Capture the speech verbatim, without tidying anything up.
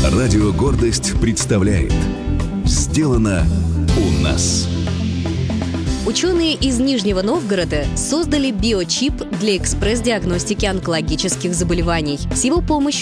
Радио «Гордость» представляет «Сделано у нас». Ученые из Нижнего Новгорода создали биочип для экспресс-диагностики онкологических заболеваний. С его помощью